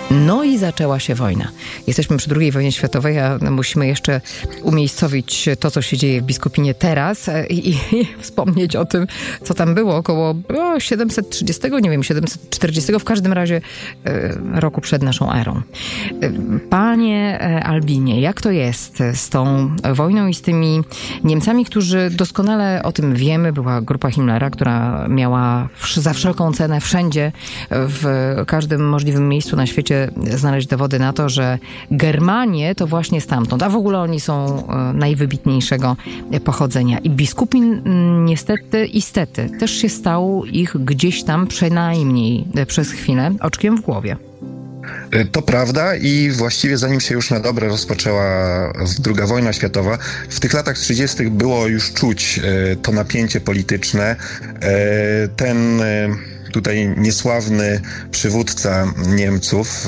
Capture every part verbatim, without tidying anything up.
No i zaczęła się wojna. Jesteśmy przy drugiej wojnie światowej, a musimy jeszcze umiejscowić to, co się dzieje w Biskupinie teraz i, i wspomnieć o tym, co tam było około o, siedemset trzydziestego, nie wiem, siedemset czterdziestego, w każdym razie e, roku przed naszą erą. Panie Albinie, jak to jest z tą wojną i z tymi Niemcami, którzy doskonale o tym wiemy, była grupa Himmlera, która miała za wszelką cenę wszędzie, w każdym możliwym miejscu na świecie znaleźć dowody na to, że Germanie to właśnie stamtąd, a w ogóle oni są najwybitniejszego pochodzenia. I Biskupin niestety i stety też się stał ich gdzieś tam przynajmniej przez chwilę oczkiem w głowie. To prawda i właściwie zanim się już na dobre rozpoczęła druga wojna światowa, w tych latach trzydziestych było już czuć to napięcie polityczne. Ten tutaj niesławny przywódca Niemców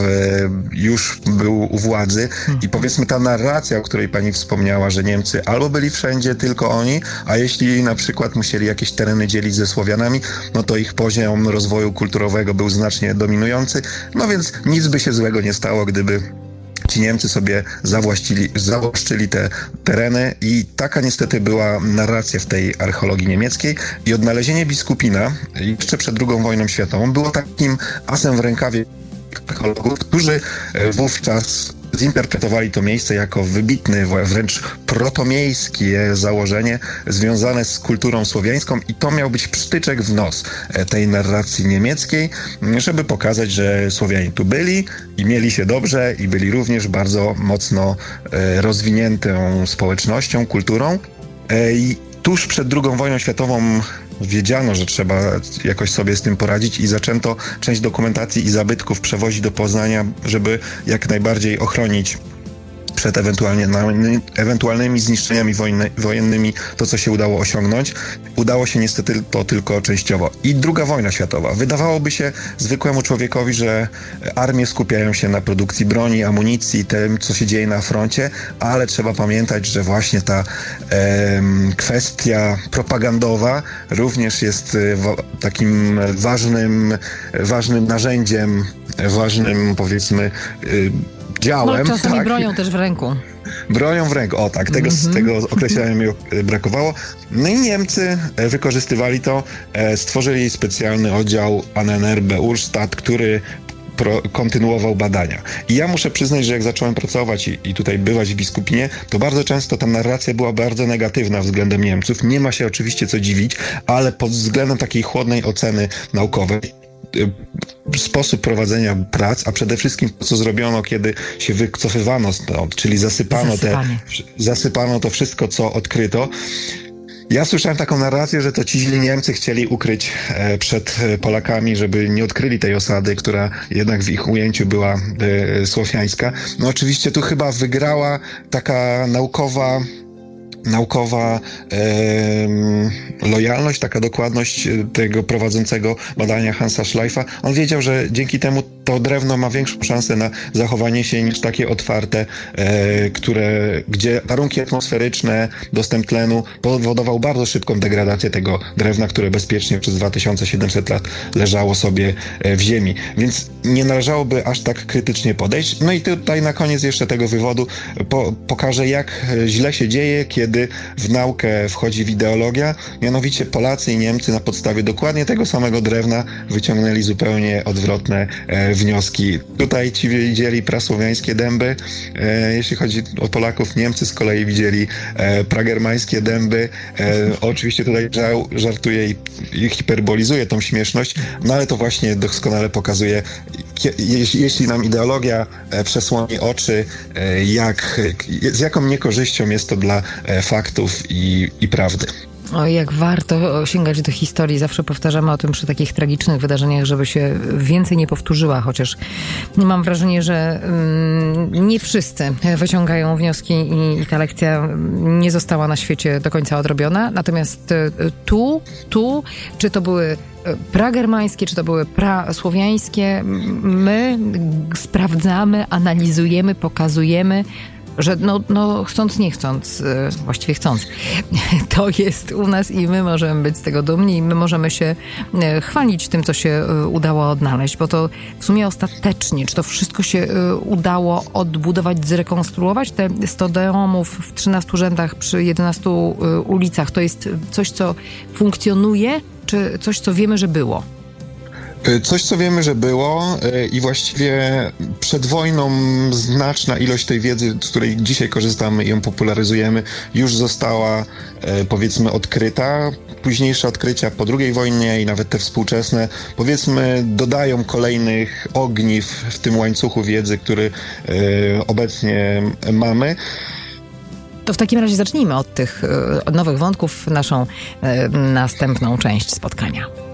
już był u władzy i powiedzmy ta narracja, o której pani wspomniała, że Niemcy albo byli wszędzie tylko oni, a jeśli na przykład musieli jakieś tereny dzielić ze Słowianami, no to ich poziom rozwoju kulturowego był znacznie dominujący, no więc nic by się złego nie stało, gdyby ci Niemcy sobie zawłaszczyli, zawłaszczyli te tereny i taka niestety była narracja w tej archeologii niemieckiej i odnalezienie Biskupina jeszcze przed drugą wojną światową było takim asem w rękawie archeologów, którzy wówczas zinterpretowali to miejsce jako wybitne, wręcz protomiejskie założenie związane z kulturą słowiańską i to miał być psztyczek w nos tej narracji niemieckiej, żeby pokazać, że Słowianie tu byli i mieli się dobrze i byli również bardzo mocno rozwiniętą społecznością, kulturą. I tuż przed drugą wojną światową wiedziano, że trzeba jakoś sobie z tym poradzić i zaczęto część dokumentacji i zabytków przewozić do Poznania, żeby jak najbardziej ochronić przed ewentualnie, ewentualnymi zniszczeniami wojny, wojennymi to, co się udało osiągnąć. Udało się niestety to tylko częściowo. I druga wojna światowa. Wydawałoby się zwykłemu człowiekowi, że armie skupiają się na produkcji broni, amunicji, tym, co się dzieje na froncie, ale trzeba pamiętać, że właśnie ta e, kwestia propagandowa również jest w, takim ważnym, ważnym narzędziem, ważnym, powiedzmy, e, działem. No, czasami tak. bronią też w ręku. Bronią w ręku, o tak, tego, mm-hmm. tego określenia mi brakowało. No i Niemcy wykorzystywali to, stworzyli specjalny oddział A N R Beurstadt, który pro, kontynuował badania. I ja muszę przyznać, że jak zacząłem pracować i, i tutaj bywać w Biskupinie, to bardzo często ta narracja była bardzo negatywna względem Niemców. Nie ma się oczywiście co dziwić, ale pod względem takiej chłodnej oceny naukowej sposób prowadzenia prac, a przede wszystkim to, co zrobiono, kiedy się wycofywano stąd, czyli zasypano, te, zasypano to wszystko, co odkryto. Ja słyszałem taką narrację, że to ci źli Niemcy chcieli ukryć e, przed Polakami, żeby nie odkryli tej osady, która jednak w ich ujęciu była e, słowiańska. No oczywiście tu chyba wygrała taka naukowa naukowa e, lojalność, taka dokładność tego prowadzącego badania Hansa Schleifa. On wiedział, że dzięki temu to drewno ma większą szansę na zachowanie się niż takie otwarte, e, które, gdzie warunki atmosferyczne, dostęp tlenu powodował bardzo szybką degradację tego drewna, które bezpiecznie przez dwa tysiące siedemset lat leżało sobie w ziemi. Więc nie należałoby aż tak krytycznie podejść. No i tutaj na koniec jeszcze tego wywodu po, pokażę, jak źle się dzieje, kiedy w naukę wchodzi ideologia. Mianowicie Polacy i Niemcy na podstawie dokładnie tego samego drewna wyciągnęli zupełnie odwrotne e, wnioski. Tutaj ci widzieli prasłowiańskie dęby. E, jeśli chodzi o Polaków, Niemcy z kolei widzieli e, pragermańskie dęby. E, oczywiście tutaj żartuję i, i hiperbolizuję tą śmieszność, no ale to właśnie doskonale pokazuje, jeśli, jeśli nam ideologia e, przesłoni oczy, e, jak, z jaką niekorzyścią jest to dla e, faktów i, i prawdy. O, jak warto sięgać do historii. Zawsze powtarzamy o tym przy takich tragicznych wydarzeniach, żeby się więcej nie powtórzyła, chociaż mam wrażenie, że mm, nie wszyscy wyciągają wnioski i, i ta lekcja nie została na świecie do końca odrobiona. Natomiast tu, tu, czy to były pragermańskie, czy to były prasłowiańskie, my sprawdzamy, analizujemy, pokazujemy że no, no chcąc, nie chcąc, właściwie chcąc, to jest u nas i my możemy być z tego dumni i my możemy się chwalić tym, co się udało odnaleźć, bo to w sumie ostatecznie, czy to wszystko się udało odbudować, zrekonstruować? Te sto domów w trzynastu rzędach przy jedenastu ulicach, to jest coś, co funkcjonuje, czy coś, co wiemy, że było? Coś, co wiemy, że było i właściwie przed wojną znaczna ilość tej wiedzy, z której dzisiaj korzystamy i ją popularyzujemy, już została, powiedzmy, odkryta. Późniejsze odkrycia po drugiej wojnie i nawet te współczesne, powiedzmy, dodają kolejnych ogniw w tym łańcuchu wiedzy, który obecnie mamy. To w takim razie zacznijmy od tych od nowych wątków, naszą następną część spotkania.